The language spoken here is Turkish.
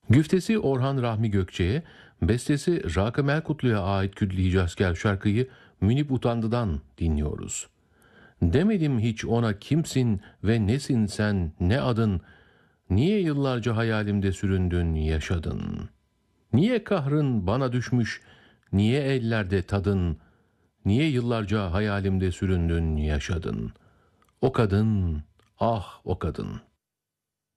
Güftesi Orhan Rahmi Gökçe'ye, bestesi Rakım Erkutlu'ya ait Küdli Hicazkar şarkıyı Münip Utandı'dan dinliyoruz. Demedim hiç ona kimsin ve nesin sen, ne adın, niye yıllarca hayalimde süründün, yaşadın? Niye kahrın bana düşmüş, niye ellerde tadın, niye yıllarca hayalimde süründün, yaşadın? O kadın, ah o kadın.